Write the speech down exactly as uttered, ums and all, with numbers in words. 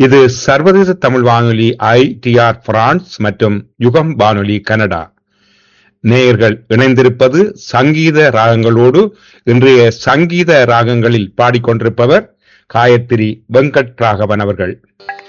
இது சர்வதேச தமிழ் வானொலி ஐ டி ஆர் பிரான்ஸ் மற்றும் யுகம் வானொலி கனடா. நேயர்கள் இணைந்திருப்பது சங்கீத ராகங்களோடு. இன்றைய சங்கீத ராகங்களில் பாடிக்கொண்டிருப்பவர் காயத்ரி வெங்கட் ராகவன் அவர்கள்.